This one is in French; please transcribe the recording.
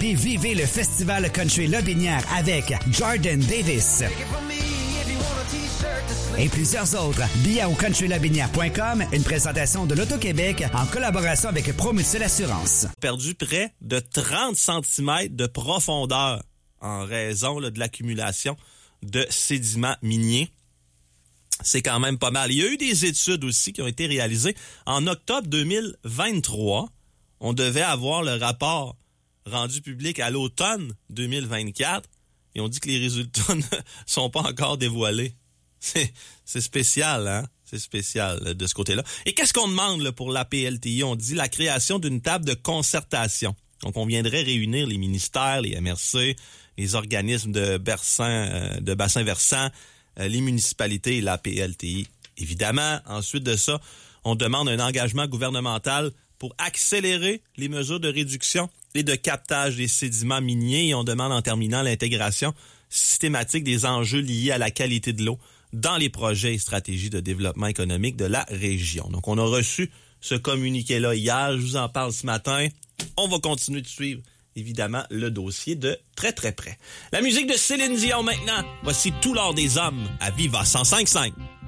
puis vivez le Festival Country Lotbinière avec Jordan Davis et plusieurs autres. Billets au countrylotbinière.com, une présentation de l'Auto-Québec en collaboration avec Promutuelle Assurance. Perdu près de 30 cm de profondeur en raison de l'accumulation de sédiments miniers. C'est quand même pas mal. Il y a eu des études aussi qui ont été réalisées. En octobre 2023, on devait avoir le rapport rendu public à l'automne 2024 et on dit que les résultats ne sont pas encore dévoilés. C'est spécial, hein? C'est spécial de ce côté-là. Et qu'est-ce qu'on demande là, pour la PLTI? On dit la création d'une table de concertation. Donc, on viendrait réunir les ministères, les MRC, les organismes de bassin versant, les municipalités et la PLTI. Évidemment, ensuite de ça, on demande un engagement gouvernemental pour accélérer les mesures de réduction et de captage des sédiments miniers. Et on demande en terminant l'intégration systématique des enjeux liés à la qualité de l'eau dans les projets et stratégies de développement économique de la région. Donc, on a reçu ce communiqué-là hier. Je vous en parle ce matin. On va continuer de suivre, évidemment, le dossier de très, très près. La musique de Céline Dion maintenant. Voici Tout l'or des hommes à Viva 105.5.